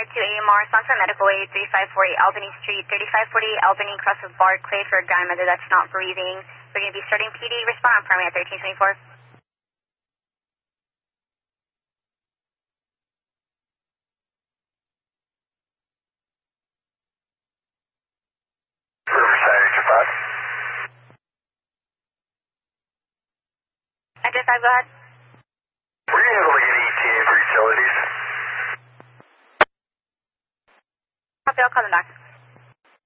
to AMR, Sunset Medical Aid, 3548 Albany Street, 3548 Albany, cross with Barclay for a grandmother that's not breathing. We're going to be starting PD. Respond on primary at 1324. Enter 5, go ahead. We're going to able to get ETA for utilities. Copy, I'll call them back.